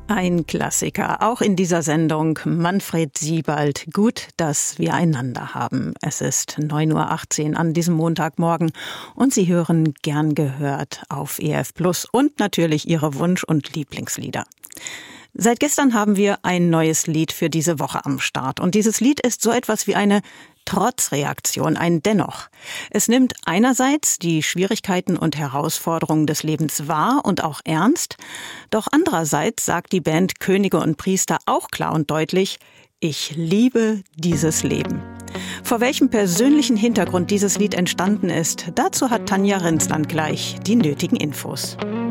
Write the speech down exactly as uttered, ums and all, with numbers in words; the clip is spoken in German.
Ein Klassiker, auch in dieser Sendung. Manfred Siebald, gut, dass wir einander haben. Es ist neun Uhr achtzehn an diesem Montagmorgen und Sie hören Gern gehört auf E F Plus und natürlich Ihre Wunsch- und Lieblingslieder. Seit gestern haben wir ein neues Lied für diese Woche am Start. Und dieses Lied ist so etwas wie eine Trotzreaktion, ein Dennoch. Es nimmt einerseits die Schwierigkeiten und Herausforderungen des Lebens wahr und auch ernst. Doch andererseits sagt die Band Könige und Priester auch klar und deutlich: Ich liebe dieses Leben. Vor welchem persönlichen Hintergrund dieses Lied entstanden ist, dazu hat Tanja Rinsland gleich die nötigen Infos.